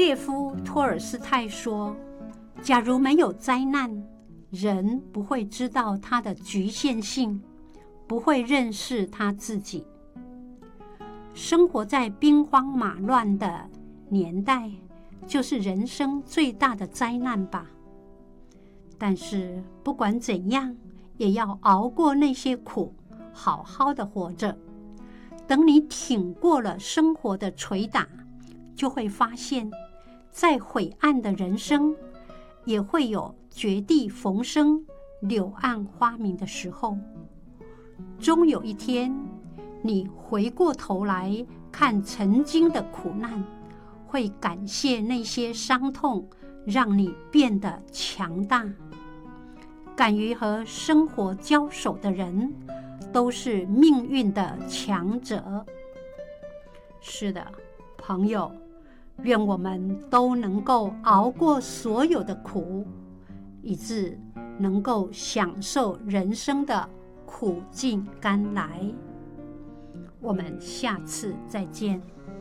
列夫·托尔斯泰说，假如没有灾难，人不会知道他的局限性，不会认识他自己。生活在兵荒马乱的年代，就是人生最大的灾难吧。但是不管怎样，也要熬过那些苦，好好的活着。等你挺过了生活的捶打，就会发现，再晦暗的人生，也会有绝地逢生、柳暗花明的时候。终有一天，你回过头来看曾经的苦难，会感谢那些伤痛，让你变得强大。敢于和生活交手的人，都是命运的强者。是的，朋友，愿我们都能够熬过所有的苦，以致能够享受人生的苦尽甘来。我们下次再见。